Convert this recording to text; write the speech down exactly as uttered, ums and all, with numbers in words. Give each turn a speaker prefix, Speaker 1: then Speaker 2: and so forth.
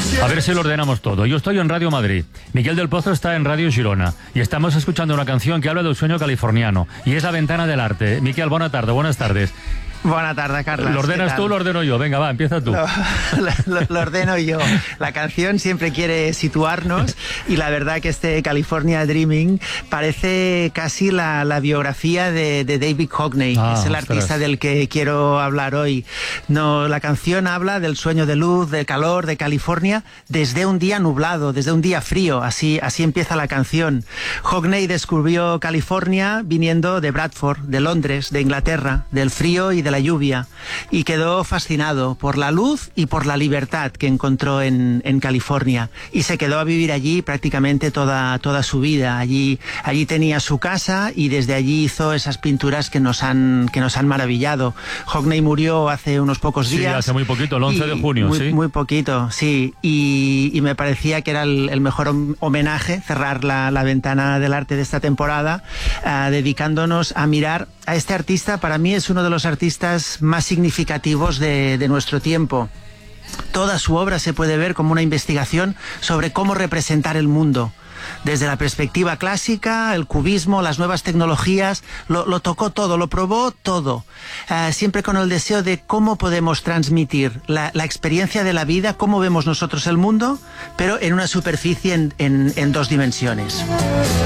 Speaker 1: A ver si lo ordenamos todo. Yo estoy en Radio Madrid, Miquel del Pozo está en Radio Girona y estamos escuchando una canción que habla del sueño californiano y es La ventana del arte. Miquel, buena tarde, buenas tardes.
Speaker 2: Buena tarde, Carlos.
Speaker 1: ¿Lo ordenas tú o lo ordeno yo? Venga, va, empieza tú.
Speaker 2: Lo, lo, lo ordeno yo. La canción siempre quiere situarnos y la verdad que este California Dreaming parece casi la, la biografía de, de David Hockney,
Speaker 1: Ah,
Speaker 2: es el
Speaker 1: ostras.
Speaker 2: artista del que quiero hablar hoy. No, la canción habla del sueño de luz, de calor, de California, desde un día nublado, desde un día frío. Así, así empieza la canción. Hockney descubrió California viniendo de Bradford, de Londres, de Inglaterra, del frío y de la lluvia, y quedó fascinado por la luz y por la libertad que encontró en, en California, y se quedó a vivir allí prácticamente toda, toda su vida. Allí, allí tenía su casa y desde allí hizo esas pinturas que nos han, que nos han maravillado. Hockney murió hace unos pocos días.
Speaker 1: Sí, hace muy poquito, el once de junio,
Speaker 2: muy,
Speaker 1: sí.
Speaker 2: Muy poquito, sí, y, y me parecía que era el, el mejor homenaje, cerrar la, la ventana del arte de esta temporada, uh, dedicándonos a mirar a este artista. Para mí es uno de los artistas más significativos de, de nuestro tiempo. Toda su obra se puede ver como una investigación sobre cómo representar el mundo. Desde la perspectiva clásica, el cubismo, las nuevas tecnologías, lo, lo tocó todo, lo probó todo. Uh, siempre con el deseo de cómo podemos transmitir la, la experiencia de la vida, cómo vemos nosotros el mundo, pero en una superficie en, en, en dos dimensiones.